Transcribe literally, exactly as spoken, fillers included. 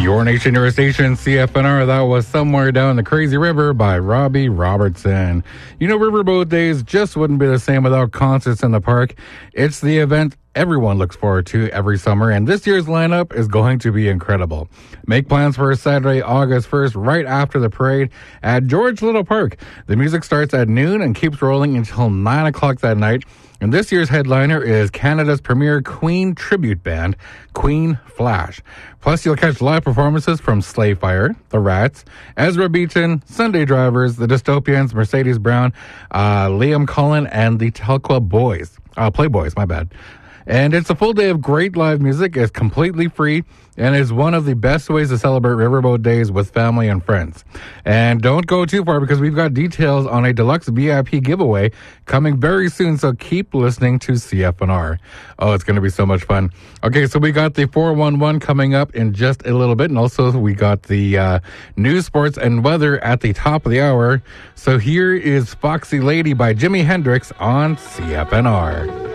Your Nation, Your Station, C F N R. That was Somewhere Down the Crazy River by Robbie Robertson. You know, Riverboat Days just wouldn't be the same without concerts in the park. It's the event everyone looks forward to every summer, and this year's lineup is going to be incredible. Make plans for Saturday, August first, right after the parade at George Little Park. The music starts at noon and keeps rolling until nine o'clock that night. And this year's headliner is Canada's premier Queen tribute band, Queen Flash. Plus, you'll catch live performances from Slayfire, The Rats, Ezra Beaton, Sunday Drivers, The Dystopians, Mercedes Brown, uh, Liam Cullen, and the Telqua Boys. Uh, Playboys, my bad. And it's a full day of great live music. It's completely free and is one of the best ways to celebrate Riverboat Days with family and friends. And don't go too far because we've got details on a deluxe V I P giveaway coming very soon, so keep listening to C F N R. Oh, it's going to be so much fun. Okay, so we got the four one one coming up in just a little bit, and also we got the uh, news, sports, and weather at the top of the hour. So here is Foxy Lady by Jimi Hendrix on C F N R.